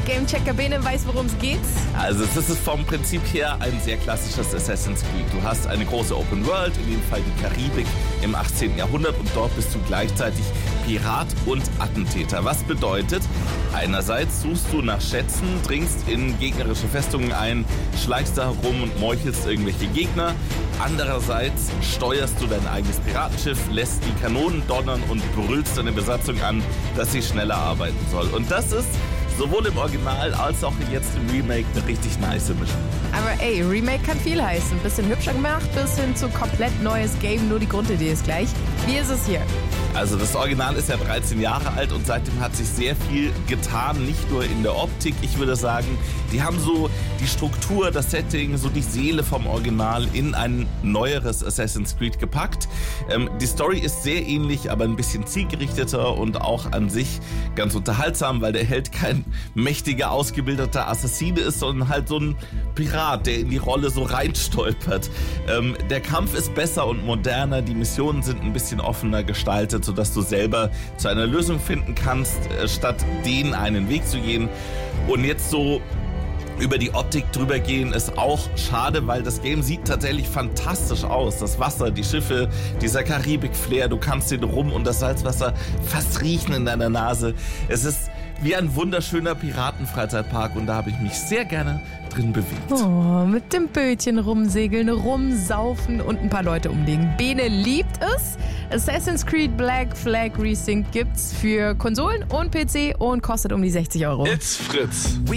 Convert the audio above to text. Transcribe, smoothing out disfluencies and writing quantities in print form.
Gamechecker Bene weiß, worum es geht. Also es ist vom Prinzip her ein sehr klassisches Assassin's Creed. Du hast eine große Open World, in dem Fall die Karibik im 18. Jahrhundert und dort bist du gleichzeitig Pirat und Attentäter. Was bedeutet, einerseits suchst du nach Schätzen, dringst in gegnerische Festungen ein, schleichst da herum und meuchelst irgendwelche Gegner. Andererseits steuerst du dein eigenes Piratenschiff, lässt die Kanonen donnern und brüllst deine Besatzung an, dass sie schneller arbeiten soll. Und das ist sowohl im Original als auch jetzt im Remake eine richtig nice Mischung. Aber ey, Remake kann viel heißen. Bisschen hübscher gemacht, bis hin zu komplett neues Game, nur die Grundidee ist gleich. Wie ist es hier? Also das Original ist ja 13 Jahre alt und seitdem hat sich sehr viel getan, nicht nur in der Optik. Ich würde sagen, die haben so die Struktur, das Setting, so die Seele vom Original in ein neueres Assassin's Creed gepackt. Die Story ist sehr ähnlich, aber ein bisschen zielgerichteter und auch an sich ganz unterhaltsam, weil der Held kein mächtiger, ausgebildeter Assassine ist, sondern halt so ein Pirat, der in die Rolle so reinstolpert. Der Kampf ist besser und moderner, die Missionen sind ein bisschen offener gestaltet, sodass du selber zu einer Lösung finden kannst, statt denen einen Weg zu gehen. Und jetzt so über die Optik drüber gehen ist auch schade, weil das Game sieht tatsächlich fantastisch aus. Das Wasser, die Schiffe, dieser Karibik-Flair, du kannst den Rum und das Salzwasser fast riechen in deiner Nase. Es ist wie ein wunderschöner Piratenfreizeitpark und da habe ich mich sehr gerne drin bewegt. Oh, mit dem Bötchen rumsegeln, rumsaufen und ein paar Leute umlegen. Bene liebt es. Assassin's Creed Black Flag Resynced gibt's für Konsolen und PC und kostet um die 60 €. It's Fritz.